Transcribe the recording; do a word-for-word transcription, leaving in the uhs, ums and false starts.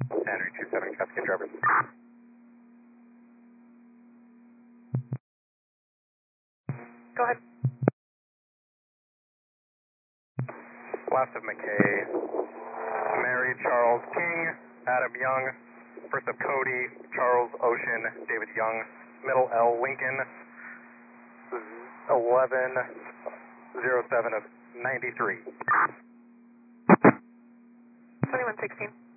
Henry two seven, Cascade drivers. Go ahead. Last of McKay, Mary Charles King, Adam Young, first of Cody, Charles Ocean, David Young, middle L Lincoln, eleven oh seven of ninety-three. twenty-one sixteen.